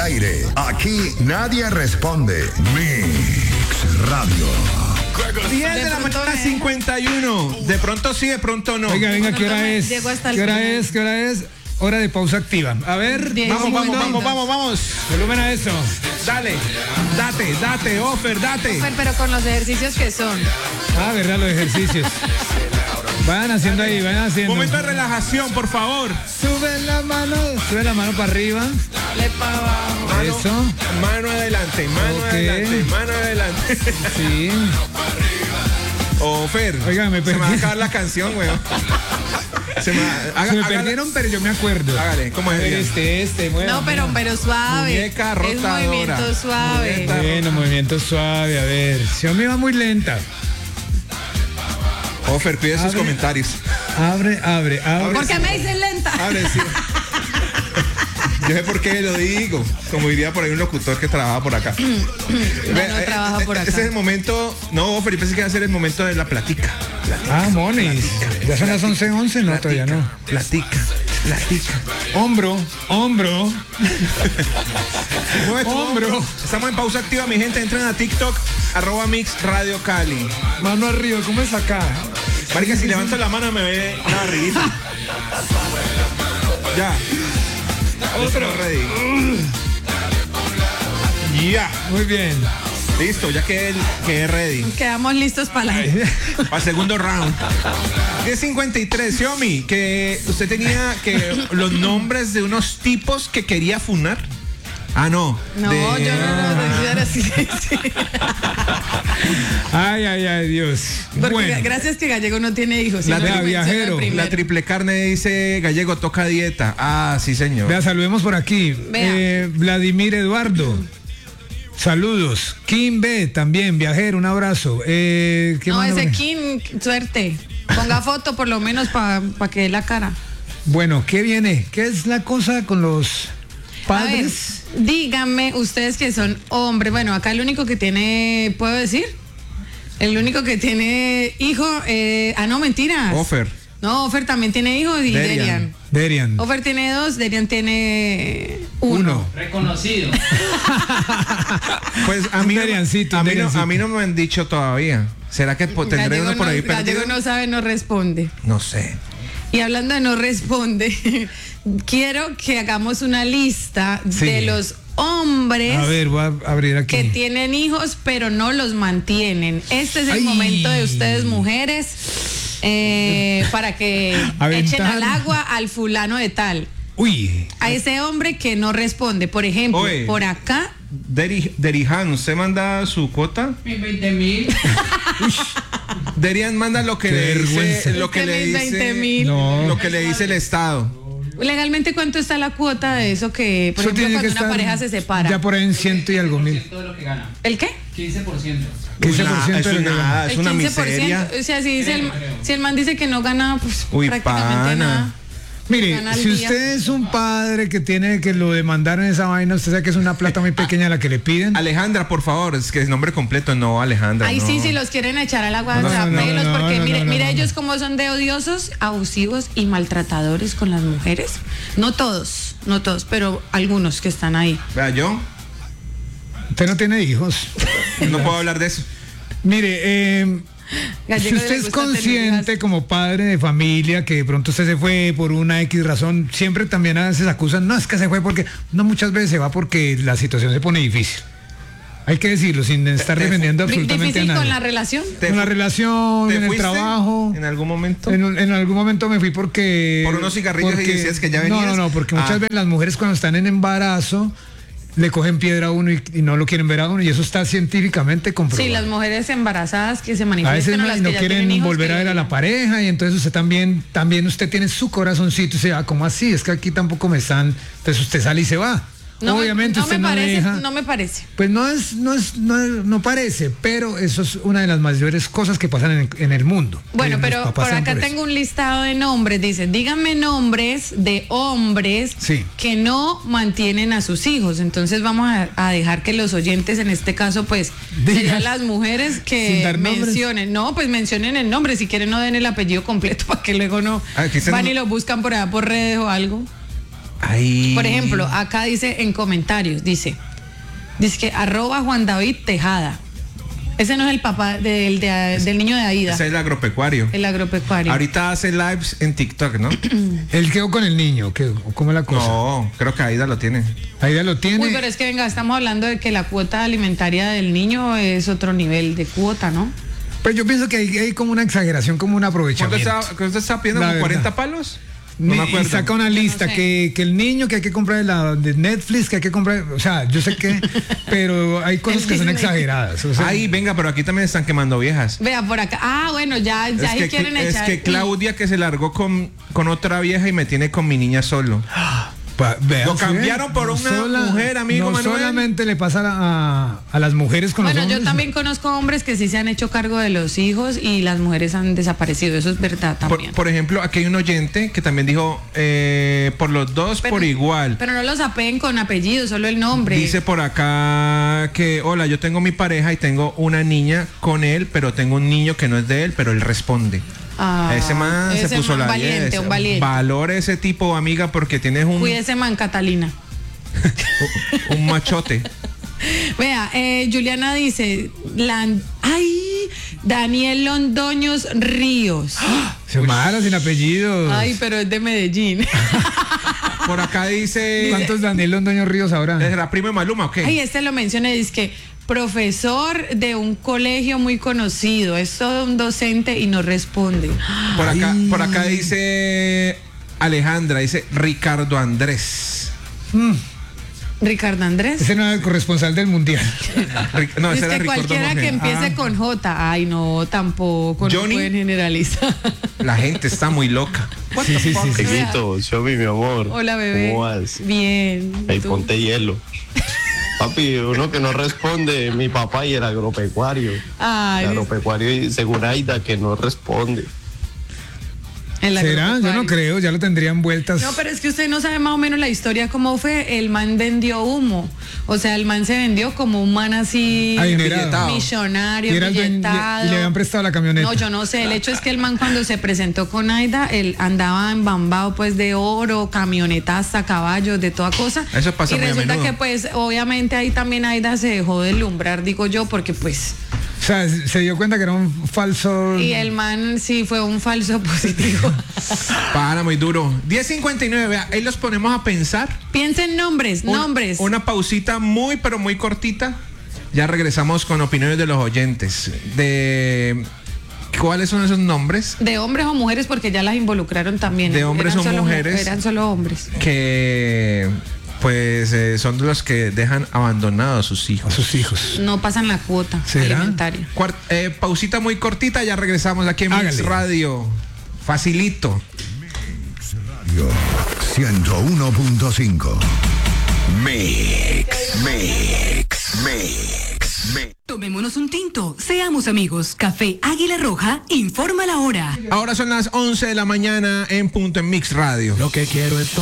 aire. Aquí nadie responde. Mix Radio. 10 de la mañana 51. De pronto sí, de pronto no. Venga, ¿qué hora es? ¿Qué hora es? ¿Qué hora es? Hora de pausa activa. A ver, Vamos. volumen a eso. Dale, date, Offer, date. Offer, pero con los ejercicios que son. Ah, verdad, los ejercicios. Vayan haciendo ahí, vayan haciendo. Momento de relajación, por favor. Sube la mano para arriba. Le para abajo. Eso. Mano adelante, mano adelante. Sí. Offer. Oiga, me se perdí. me va a acabar la canción, weón. Se me perdieron, pero yo me acuerdo. Hágale, ¿cómo es? Mueva. No, pero suave. Muñeca es rotadora. movimiento suave. Bueno, movimiento suave, a ver. Si me va muy lenta. Offer, pide sus comentarios. Abre. ¿Por qué me dicen lenta? Abre, sí. Yo sé por qué lo digo. Como diría por ahí un locutor que trabaja por acá. No trabaja por acá. Ese es el momento. No, Offer, yo pensé que iba a ser el momento de la platica. Monis. Ya son las 11:11, no, todavía no. Platica. Hombro. Hombro. Estamos en pausa activa, mi gente. Entren a TikTok, @Mix Radio Cali. Mano arriba, ¿cómo es acá? Marica, si levanto la mano me ve una arribita. Ya. Otro ready. Ya. Muy bien. Listo, ya quedé ready. Quedamos listos para el segundo round. 10:53, Xiaomi, que usted tenía que los nombres de unos tipos que quería funar. Ah, no. No, yo no, sí. Ay, Dios. Porque bueno. Gracias que Gallego no tiene hijos. La viajero, la triple carne dice Gallego toca dieta. Ah, sí, señor. Vea, saludemos por aquí. Vladimir Eduardo. Saludos. Kim B también, viajero, un abrazo. No, ese Kim, suerte. Ponga foto por lo menos para que dé la cara. Bueno, ¿qué viene? ¿Qué es la cosa con los padres? A ver, díganme ustedes que son hombres. Bueno, acá el único que tiene, ¿puedo decir? El único que tiene hijo, no, mentira. Offer. No, Offer también tiene hijos y Derian. Offer tiene 2, Derian tiene 1. Reconocido. Pues a mí no me han dicho todavía. ¿Será que tendré uno por ahí perdido? Gallego no sabe, no responde. No sé. Y hablando de no responde, quiero que hagamos una lista de los hombres, a ver, voy a abrir aquí, que tienen hijos pero no los mantienen. Este es el momento de ustedes, mujeres, para que echen al agua al fulano de tal. A ese hombre que no responde. Por ejemplo, por acá Derijan, ¿usted manda su cuota? 20,000. Derian manda lo que le dice, lo que le dice el Estado. Legalmente, ¿cuánto está la cuota de eso que, por ejemplo, cuando una pareja se separa? Ya por ahí en 100 y algo mil. Todo lo que gana. ¿El qué? 15%. 15% es una miseria. O sea, si el man dice que no gana, pues prácticamente nada. Mire, si usted es un padre que tiene que lo demandaron esa vaina, usted sabe que es una plata muy pequeña la que le piden. Alejandra, por favor, es que es nombre completo, no Alejandra. Ay, no. Sí, si los quieren echar al agua, porque mire ellos cómo son de odiosos, abusivos y maltratadores con las mujeres. No todos, pero algunos que están ahí. Vea, yo. Usted no tiene hijos. No puedo hablar de eso. Mire, Gallego, si usted es consciente como padre de familia que de pronto usted se fue por una X razón, siempre también a veces acusan, no, es que se fue porque, no, muchas veces se va porque la situación se pone difícil. Hay que decirlo sin estar defendiendo absolutamente a nadie. ¿Difícil con la relación? Con la relación, en el trabajo. ¿En algún momento? En algún momento me fui porque... Por unos cigarrillos y decías que ya venías. No, porque muchas veces las mujeres cuando están en embarazo le cogen piedra a uno y no lo quieren ver a uno, y eso está científicamente comprobado. Sí, las mujeres embarazadas que se manifiestan, a veces no quieren volver a ver a la pareja, y entonces usted también usted tiene su corazoncito y se va, ¿cómo así? Es que aquí tampoco me están, entonces usted sale y se va. Obviamente usted no deja. No me parece. Pues no parece, pero eso es una de las mayores cosas que pasan en el mundo. Bueno, pero por acá tengo un listado de nombres. Dice, díganme nombres de hombres que no mantienen a sus hijos. Entonces vamos a dejar que los oyentes, en este caso, pues, serían las mujeres que mencionen. No, pues mencionen el nombre. Si quieren, no den el apellido completo para que luego no van y lo buscan por allá por redes o algo. Ay. Por ejemplo, acá dice en comentarios, dice que @JuanDavidTejada. Ese no es el papá del niño de Aida. Ese es el agropecuario. El agropecuario. Ahorita hace lives en TikTok, ¿no? Él quedó con el niño, ¿cómo es la cosa? No, creo que Aida lo tiene. Aida lo tiene. Uy, pero es que venga, estamos hablando de que la cuota alimentaria del niño es otro nivel de cuota, ¿no? Pues yo pienso que hay como una exageración, como un aprovechamiento. ¿Cuánto está pidiendo? ¿Como 40 palos? No me acuerdo. Y saca una lista no sé. que el niño que hay que comprar de Netflix, que hay que comprar, o sea, yo sé que, pero hay cosas que son exageradas. O sea, Ay, venga, pero aquí también están quemando viejas. Vea por acá. Ah, bueno, ya ahí quieren echar. Es que Claudia que se largó con otra vieja y me tiene con mi niña solo. vean, Lo ¿sí cambiaron ven? por una mujer, amigo No Manuel. solamente le pasa a las mujeres con los Bueno, hombres. yo también conozco hombres que sí se han hecho cargo de los hijos y las mujeres han desaparecido. Eso es verdad también. Por ejemplo, aquí hay un oyente que también dijo por los dos por igual. Pero no los apeguen con apellido, solo el nombre. Dice por acá que, hola, yo tengo mi pareja y tengo una niña con él, pero tengo un niño que no es de él, pero él responde. Ese man se puso man la valiente, 10. un valiente. Valore ese tipo, amiga, porque tienes un Cuídese, man, Catalina. un machote. Vea, Juliana dice, Daniel Londoños Ríos. Se mala sin apellidos. Ay, pero es de Medellín. Por acá dice, ¿Cuántos Daniel Londoño Ríos habrá? ¿era primo de Maluma o qué? Ay, lo mencioné, dice que profesor de un colegio muy conocido, es todo un docente y no responde. Por acá dice Alejandra, dice Ricardo Andrés. Ricardo Andrés. Ese no era el corresponsal del mundial. No, ese Es era que Ricardo cualquiera Jorge. que empiece con J. Ay, no, tampoco. Johnny. No pueden generalizar. La gente está muy loca. Sí. Pequito, Xiaomi, mi amor. Hola, bebé. ¿Cómo vas? Bien. Ahí ¿Tú? ponte hielo. Papi, uno que no responde, mi papá y el agropecuario. Ay, El agropecuario y según Aida que no responde. el ¿Será? Yo agropecuario. no creo, ya lo tendrían vueltas. No, pero es que usted no sabe más o menos la historia, cómo fue. El man vendió humo. O sea, el man se vendió como un man así Adinerado. millonario, Y era el dueño- billetado. y le habían prestado la camioneta. No, yo no sé. El hecho es que el man cuando se presentó con Aida, él andaba embambado pues de oro, camionetas a caballos, de toda cosa. Eso pasa y muy a resulta menudo. que pues obviamente ahí también Aida se dejó deslumbrar, digo yo, porque pues... O sea, se dio cuenta que era un falso. Y el man sí fue un falso positivo. Para, muy duro. 10:59, vea, ahí los ponemos a pensar. Piensen nombres. Una pausita muy, pero muy cortita. Ya regresamos con opiniones de los oyentes. ¿Cuáles son esos nombres? De hombres o mujeres, porque ya las involucraron también. De hombres Eran o solo mujeres. Eran solo hombres. Que pues son de los que dejan abandonados a sus hijos. A sus hijos. No pasan la cuota ¿Será? alimentaria. Pausita muy cortita, ya regresamos aquí en Mix Hágale. Radio. Facilito. 101.5. Mix. Tomémonos un tinto, seamos amigos. Café Águila Roja, informa la hora. Ahora son las 11 de la mañana en punto en Mix Radio. Lo que quiero es